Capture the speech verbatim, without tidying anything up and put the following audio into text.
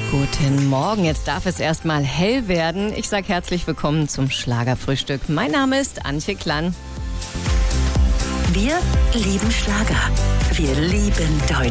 Guten Morgen, jetzt darf es erstmal hell werden. Ich sage herzlich willkommen zum Schlagerfrühstück. Mein Name ist Antje Klann. Wir lieben Schlager. Wir lieben Deutschland.